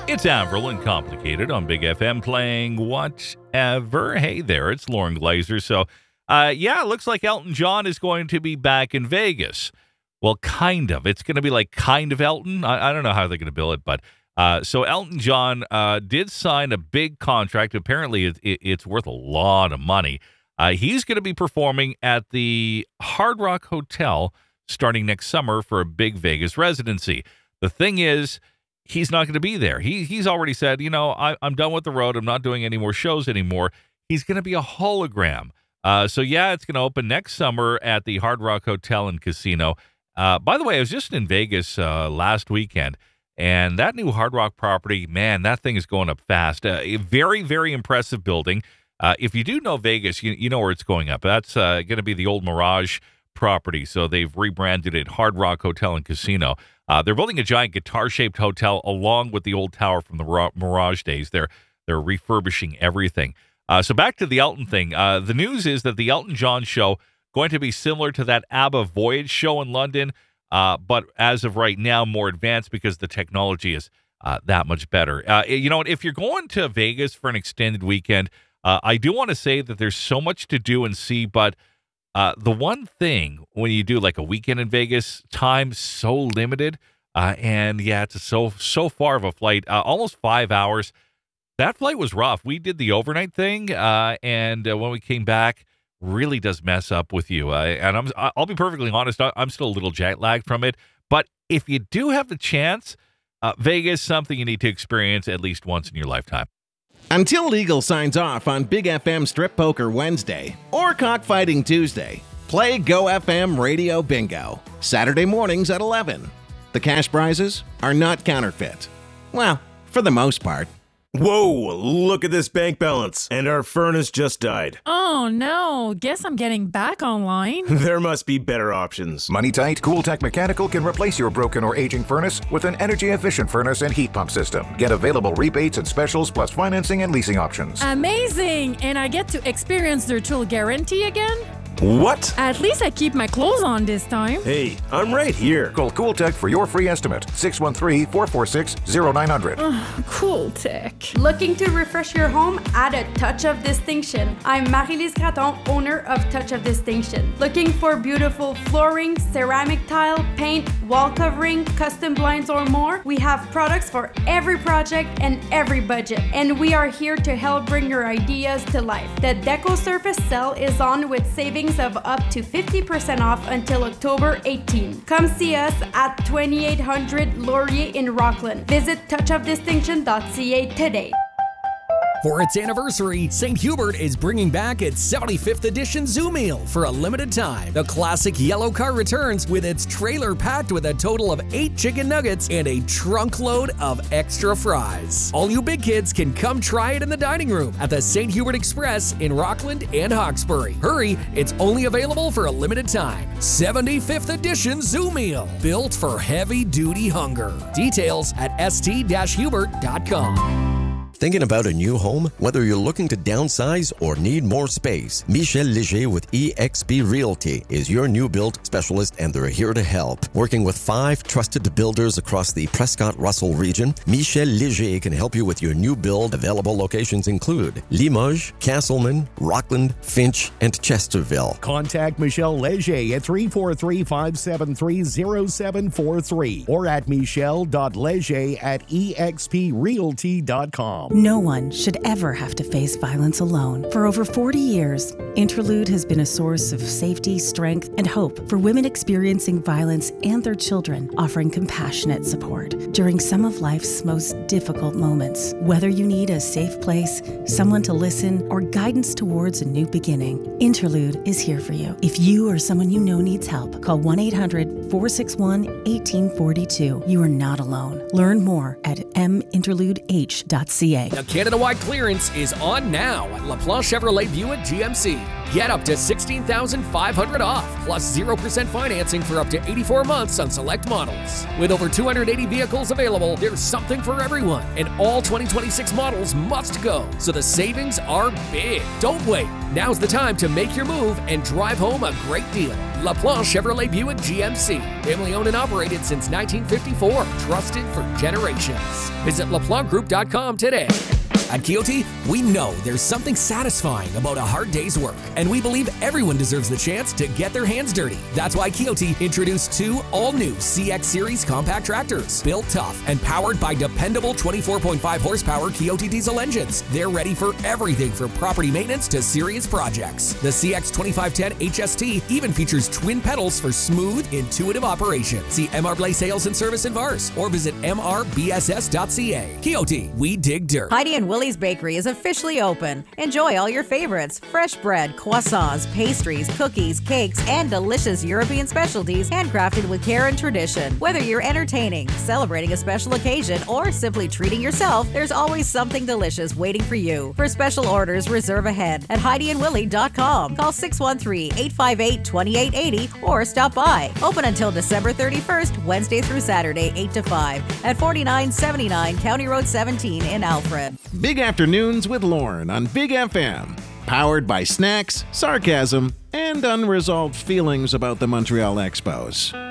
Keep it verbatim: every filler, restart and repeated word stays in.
It's Avril and Complicated on Big F M playing whatever. Hey there, it's Lauren Glazer. So, uh, yeah, it looks like Elton John is going to be back in Vegas. Well, kind of. It's going to be like kind of Elton. I, I don't know how they're going to bill it, but uh, so Elton John uh, did sign a big contract. Apparently, it, it, it's worth a lot of money. Uh, he's going to be performing at the Hard Rock Hotel starting next summer for a big Vegas residency. The thing is, he's not going to be there. He He's already said, you know, I, I'm done with the road. I'm not doing any more shows anymore. He's going to be a hologram. Uh, so, yeah, it's going to open next summer at the Hard Rock Hotel and Casino. Uh, by the way, I was just in Vegas uh, last weekend, and that new Hard Rock property, man, that thing is going up fast. Uh, a very, very impressive building. Uh, if you do know Vegas, you, you know where it's going up. That's uh, going to be the old Mirage property. So they've rebranded it Hard Rock Hotel and Casino. Uh, they're building a giant guitar-shaped hotel along with the old tower from the Mirage days. They're they're refurbishing everything. Uh, so back to the Elton thing. Uh, the news is that the Elton John show going to be similar to that ABBA Voyage show in London, uh, but as of right now, more advanced because the technology is uh, that much better. Uh, you know, if you're going to Vegas for an extended weekend, uh, I do want to say that there's so much to do and see, but uh, the one thing when you do like a weekend in Vegas, time's so limited, uh, and yeah, it's so so far of a flight, uh, almost five hours. That flight was rough. We did the overnight thing, uh, and uh, when we came back, really does mess up with you. Uh, and I'm, I'll be perfectly honest, I'm still a little jet lagged from it. But if you do have the chance, uh, Vegas, something you need to experience at least once in your lifetime. Until legal signs off on Big F M Strip Poker Wednesday or Cockfighting Tuesday, play Go F M Radio Bingo, Saturday mornings at eleven. The cash prizes are not counterfeit. Well, for the most part. Whoa, look at this bank balance, and our furnace just died. Oh no, guess I'm getting back online. There must be better options. Money Tight Cooltech Mechanical can replace your broken or aging furnace with an energy-efficient furnace and heat pump system. Get available rebates and specials plus financing and leasing options. Amazing! And I get to experience their tool guarantee again? What? At least I keep my clothes on this time. Hey, I'm right here. Call Cooltech for your free estimate. six one three, four four six, zero nine zero zero. Cooltech. Looking to refresh your home? Add a touch of distinction. I'm Marie-Lise Graton, owner of Touch of Distinction. Looking for beautiful flooring, ceramic tile, paint, wall covering, custom blinds, or more? We have products for every project and every budget. And we are here to help bring your ideas to life. The Deco Surface sale is on with savings of up to fifty percent off until October eighteenth. Come see us at twenty-eight hundred Laurier in Rockland. Visit touch of distinction dot c a today. For its anniversary, Saint Hubert is bringing back its seventy-fifth edition Zoo Meal for a limited time. The classic yellow car returns with its trailer packed with a total of eight chicken nuggets and a trunk load of extra fries. All you big kids can come try it in the dining room at the Saint Hubert Express in Rockland and Hawkesbury. Hurry, it's only available for a limited time. seventy-fifth edition Zoo Meal, built for heavy-duty hunger. Details at s t dash hubert dot com. Thinking about a new home? Whether you're looking to downsize or need more space, Michel Léger with E X P Realty is your new build specialist, and they're here to help. Working with five trusted builders across the Prescott-Russell region, Michel Léger can help you with your new build. Available locations include Limoges, Castleman, Rockland, Finch, and Chesterville. Contact Michel Léger at three four three, five seven three, zero seven four three or at michel dot leger at e x p realty dot com. No one should ever have to face violence alone. For over forty years, Interlude has been a source of safety, strength, and hope for women experiencing violence and their children, offering compassionate support during some of life's most difficult moments. Whether you need a safe place, someone to listen, or guidance towards a new beginning, Interlude is here for you. If you or someone you know needs help, call one eight hundred, four six one, one eight four two. You are not alone. Learn more at m interlude h dot c a. The Canada-wide clearance is on now at LaPlace Chevrolet Buick G M C. Get up to sixteen thousand five hundred dollars off, plus zero percent financing for up to eighty-four months on select models. With over two hundred eighty vehicles available, there's something for everyone, and all twenty twenty-six models must go, so the savings are big. Don't wait. Now's the time to make your move and drive home a great deal. LaPlante Chevrolet Buick G M C. Family owned and operated since nineteen fifty-four. Trusted for generations. Visit La Plante Group dot com today. At Kioti, we know there's something satisfying about a hard day's work, and we believe everyone deserves the chance to get their hands dirty. That's why Kioti introduced two all-new C X Series compact tractors, built tough and powered by dependable twenty-four point five horsepower Kioti diesel engines. They're ready for everything from property maintenance to serious projects. The C X twenty-five ten H S T even features twin pedals for smooth, intuitive operation. See M R Blaze Sales and Service in Vars or visit M R B S S dot C A. Kioti, we dig dirt. Heidi and Willie's Bakery is officially open. Enjoy all your favorites: fresh bread, croissants, pastries, cookies, cakes, and delicious European specialties handcrafted with care and tradition. Whether you're entertaining, celebrating a special occasion, or simply treating yourself, there's always something delicious waiting for you. For special orders, reserve ahead at Heidi and Willie dot com. Call six one three, eight five eight, two eight eight zero or stop by. Open until December thirty-first, Wednesday through Saturday, eight to five at forty-nine seventy-nine County Road seventeen in Alfred. Big Afternoons with Lauren on Big F M. Powered by snacks, sarcasm, and unresolved feelings about the Montreal Expos.